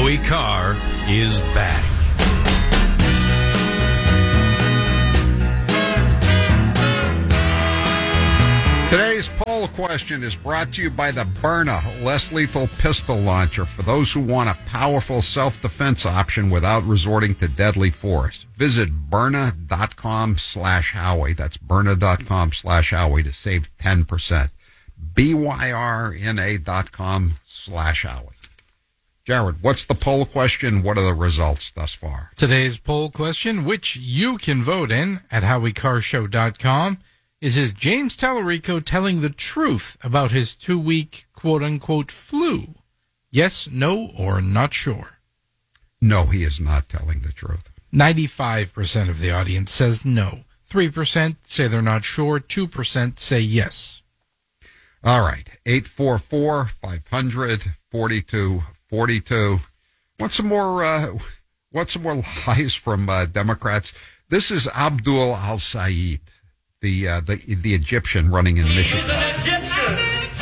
Howie Carr is back. Today's poll question is brought to you by the Byrna less lethal pistol launcher for those who want a powerful self-defense option without resorting to deadly force. Visit Byrna.com/Howie. That's Byrna.com/Howie to save 10%. BYRNA.com/Howie. Jared, what's the poll question? What are the results thus far? Today's poll question, which you can vote in at HowieCarrShow.com, is James Tallarico telling the truth about his 2-week quote-unquote flu? Yes, no, or not sure? No, he is not telling the truth. 95% of the audience says no. 3% say they're not sure. 2% say yes. All right. 844-500-4242. Want some more lies from Democrats? This is Abdul al-Sayed, the Egyptian running in Michigan. He's an Egyptian.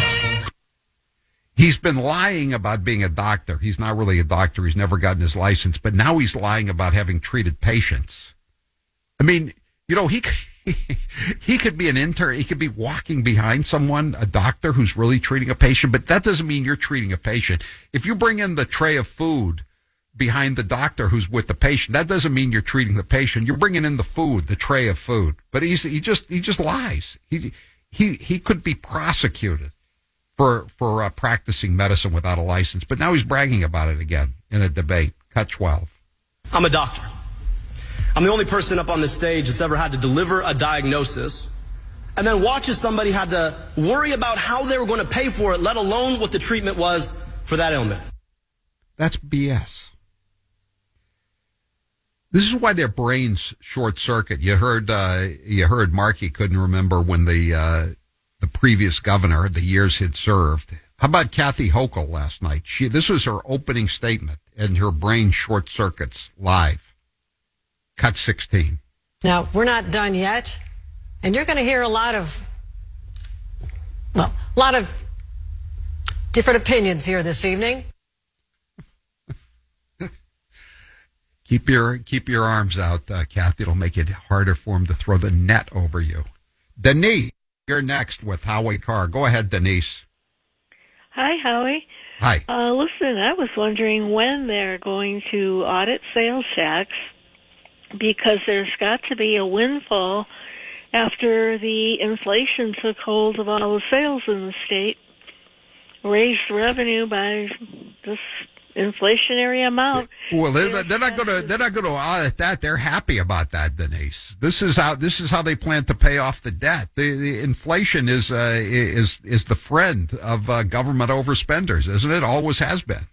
He's been lying about being a doctor. He's not really a doctor. He's never gotten his license, but now he's lying about having treated patients. I mean, you know, he could be an intern. He could be walking behind someone, a doctor who's really treating a patient, but that doesn't mean you're treating a patient. If you bring in the tray of food behind the doctor who's with the patient, that doesn't mean you're treating the patient. You're bringing in the food, the tray of food. But he just lies. He could be prosecuted for practicing medicine without a license, but now he's bragging about it again in a debate. Cut 12. I'm a doctor. I'm the only person up on this stage that's ever had to deliver a diagnosis and then watch as somebody had to worry about how they were going to pay for it, let alone what the treatment was for that ailment. That's BS. This is why their brains short circuit. You heard Markey couldn't remember when the previous governor, the years he'd served. How about Kathy Hochul last night? This was her opening statement, and her brain short circuits live. Cut 16. Now, we're not done yet, and you're going to hear a lot of different opinions here this evening. Keep your arms out, Kathy. It'll make it harder for him to throw the net over you. Denise, you're next with Howie Carr. Go ahead, Denise. Hi, Howie. Hi. Listen, I was wondering when they're going to audit sales tax, because there's got to be a windfall after the inflation took hold of all the sales in the state, raised revenue by this inflationary amount. Well, they're not going to audit that. They're happy about that, Denise. This is how they plan to pay off the debt. The inflation is the friend of government overspenders, isn't it? Always has been.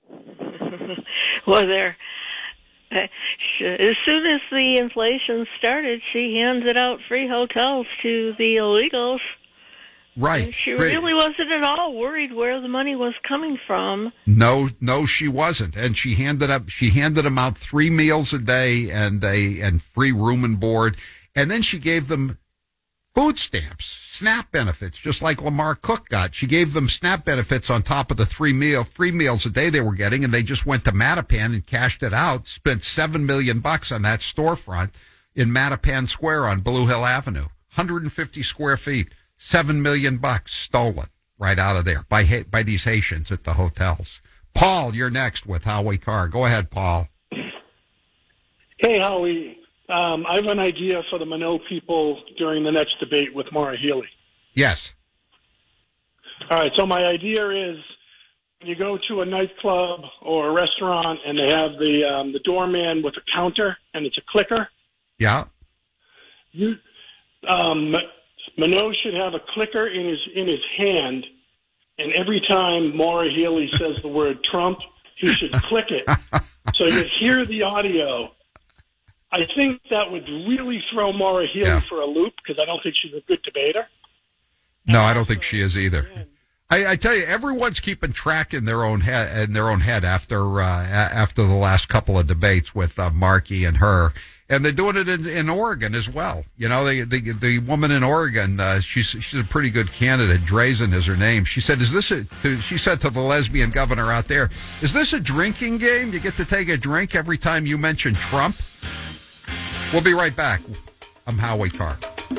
Well, as soon as the inflation started, she handed out free hotels to the illegals. Right. And she really wasn't at all worried where the money was coming from. No, she wasn't. And she handed them out 3 meals a day and free room and board. And then she gave them food stamps, SNAP benefits, just like Lamar Cook got. She gave them SNAP benefits on top of the 3 meals a day they were getting, and they just went to Mattapan and cashed it out, spent $7 million on that storefront in Mattapan Square on Blue Hill Avenue. 150 square feet, $7 million stolen right out of there by these Haitians at the hotels. Paul, you're next with Howie Carr. Go ahead, Paul. Hey, Howie. I have an idea for the Minot people during the next debate with Maura Healey. Yes. All right, so my idea is when you go to a nightclub or a restaurant and they have the doorman with a counter and it's a clicker. Yeah. Minot should have a clicker in his hand, and every time Maura Healey says the word Trump, he should click it so you hear the audio. I think that would really throw Maura Healey for a loop because I don't think she's a good debater. No, I don't think she is either. I tell you, everyone's keeping track in their own head after the last couple of debates with Markey and her. And they're doing it in Oregon as well. You know, the woman in Oregon, she's a pretty good candidate. Drazen is her name. She said, she said to the lesbian governor out there, is this a drinking game? You get to take a drink every time you mention Trump? We'll be right back. I'm Howie Carr.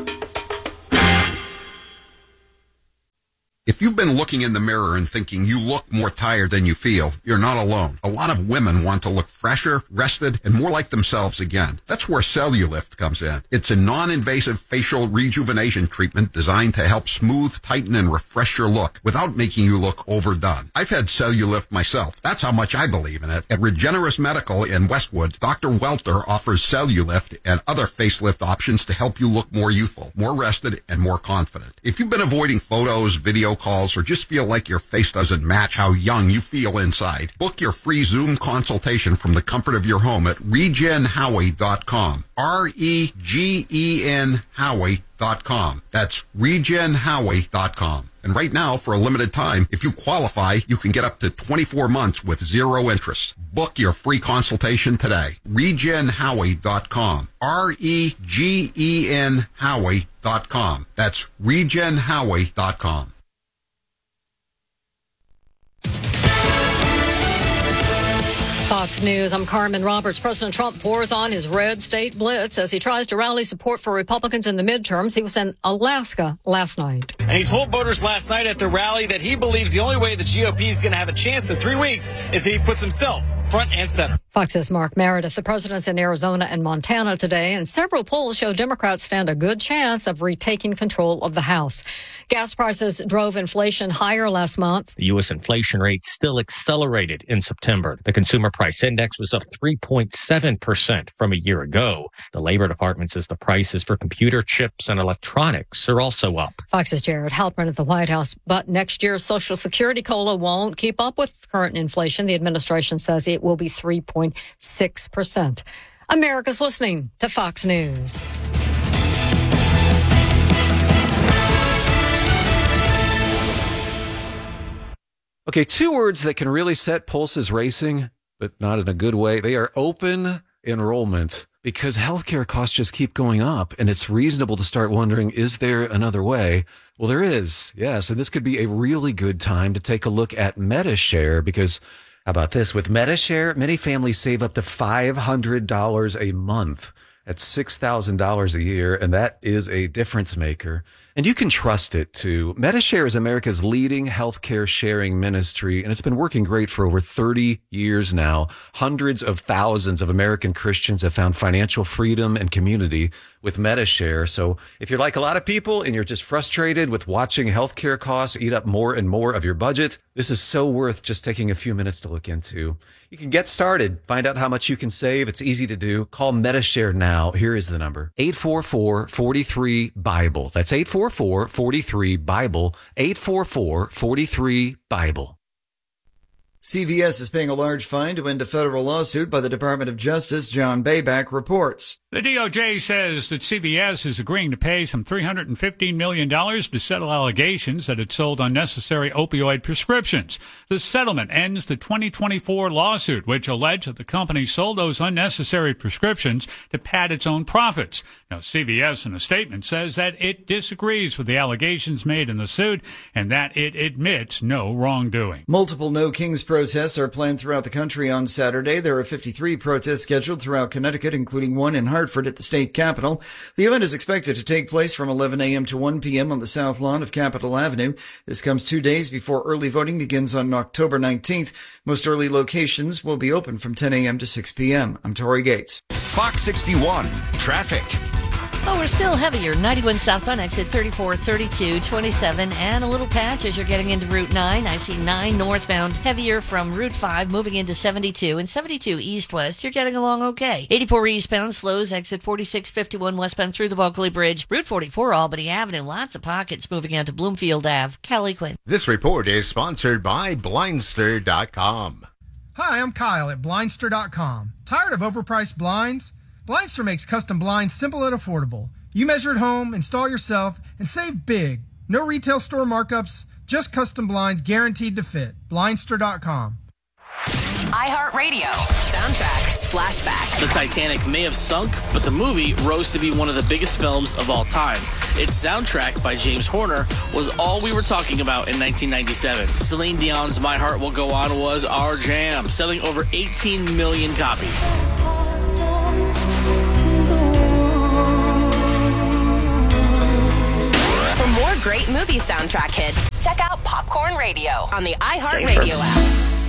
If you've been looking in the mirror and thinking you look more tired than you feel, you're not alone. A lot of women want to look fresher, rested, and more like themselves again. That's where Cellulift comes in. It's a non-invasive facial rejuvenation treatment designed to help smooth, tighten, and refresh your look without making you look overdone. I've had Cellulift myself. That's how much I believe in it. At Regenerous Medical in Westwood, Dr. Welter offers Cellulift and other facelift options to help you look more youthful, more rested, and more confident. If you've been avoiding photos, video calls, or just feel like your face doesn't match how young you feel inside, book your free Zoom consultation from the comfort of your home at regenhowie.com. REGEN Howie.com. That's regenhowie.com. And right now, for a limited time, if you qualify, you can get up to 24 months with zero interest. Book your free consultation today. regenhowie.com. REGEN Howie.com. That's regenhowie.com. Fox News, I'm Carmen Roberts. President Trump pours on his red state blitz as he tries to rally support for Republicans in the midterms. He was in Alaska last night. And he told voters last night at the rally that he believes the only way the GOP is going to have a chance in 3 weeks is if he puts himself front and center. Fox's Mark Meredith. The president's in Arizona and Montana today, and several polls show Democrats stand a good chance of retaking control of the House. Gas prices drove inflation higher last month. The U.S. inflation rate still accelerated in September. The consumer price index was up 3.7% from a year ago. The Labor Department says the prices for computer chips and electronics are also up. Fox's Jared Halpern at the White House. But next year's Social Security COLA won't keep up with current inflation. The administration says it will be 3.6%. America's listening to Fox News. Okay, two words that can really set pulses racing, but not in a good way. They are open enrollment, because healthcare costs just keep going up, and it's reasonable to start wondering, is there another way? Well, there is, yes, and this could be a really good time to take a look at Medi-Share, because how about this? With Medi-Share, many families save up to $500 a month. That's $6,000 a year, and that is a difference maker. And you can trust it, too. Medi-Share is America's leading healthcare sharing ministry, and it's been working great for over 30 years now. Hundreds of thousands of American Christians have found financial freedom and community with Medi-Share. So if you're like a lot of people and you're just frustrated with watching healthcare costs eat up more and more of your budget, this is so worth just taking a few minutes to look into. You can get started. Find out how much you can save. It's easy to do. Call Medi-Share now. Here is the number. 844-43-BIBLE. That's 844-43-BIBLE. 844-43-BIBLE. CVS is paying a large fine to end a federal lawsuit by the Department of Justice, John Bayback reports. The DOJ says that CVS is agreeing to pay some $315 million to settle allegations that it sold unnecessary opioid prescriptions. The settlement ends the 2024 lawsuit, which alleged that the company sold those unnecessary prescriptions to pad its own profits. Now, CVS, in a statement, says that it disagrees with the allegations made in the suit and that it admits no wrongdoing. Multiple No Kings protests are planned throughout the country on Saturday. There are 53 protests scheduled throughout Connecticut, including one in Hartford at the state capitol. The event is expected to take place from 11 a.m. to 1 p.m. on the south lawn of Capitol Avenue. This comes 2 days before early voting begins on October 19th. Most early locations will be open from 10 a.m. to 6 p.m. I'm Tori Gates. Fox 61 Traffic. Oh, we're still heavier. 91 southbound, exit 34, 32, 27, and a little patch as you're getting into Route 9. I see 9 northbound, heavier from Route 5, moving into 72. And 72 east-west, you're getting along okay. 84 eastbound, slows, exit 46, 51 westbound through the Bulkley Bridge. Route 44, Albany Avenue, lots of pockets moving on to Bloomfield Ave. Kelly Quinn. This report is sponsored by Blindster.com. Hi, I'm Kyle at Blindster.com. Tired of overpriced blinds? Blindster makes custom blinds simple and affordable. You measure at home, install yourself, and save big. No retail store markups, just custom blinds guaranteed to fit. Blindster.com. iHeartRadio. Soundtrack. flashback. The Titanic may have sunk, but the movie rose to be one of the biggest films of all time. Its soundtrack by James Horner was all we were talking about in 1997. Celine Dion's My Heart Will Go On was our jam, selling over 18 million copies. For more great movie soundtrack hits, check out Popcorn Radio on the iHeartRadio app.